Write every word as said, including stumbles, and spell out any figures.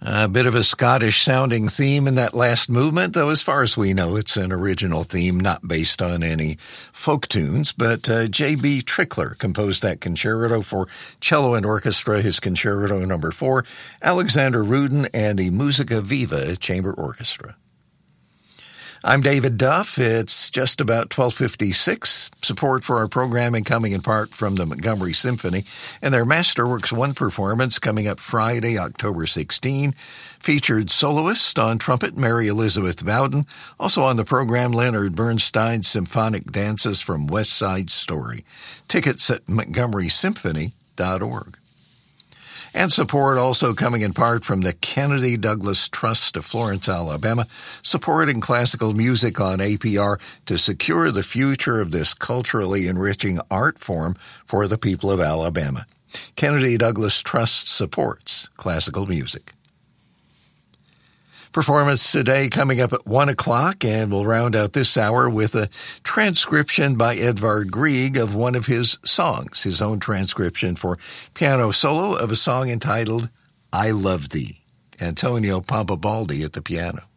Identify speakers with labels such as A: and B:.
A: A bit of a Scottish-sounding theme in that last movement, though as far as we know, it's an original theme, not based on any folk tunes, but uh, J B Trickler composed that concerto for cello and orchestra, his concerto number four, Alexander Rudin and the Musica Viva Chamber Orchestra. I'm David Duff. It's just about twelve fifty-six. Support for our programming coming in part from the Montgomery Symphony and their Masterworks one performance coming up Friday, October sixteenth. Featured soloist on trumpet Mary Elizabeth Bowden. Also on the program, Leonard Bernstein's Symphonic Dances from West Side Story. Tickets at montgomery symphony dot org. And support also coming in part from the Kennedy Douglas Trust of Florence, Alabama, supporting classical music on A P R to secure the future of this culturally enriching art form for the people of Alabama. Kennedy Douglas Trust supports classical music. Performance today coming up at one o'clock, and we'll round out this hour with a transcription by Edvard Grieg of one of his songs, his own transcription for piano solo of a song entitled I Love Thee. Antonio Pampabaldi at the piano.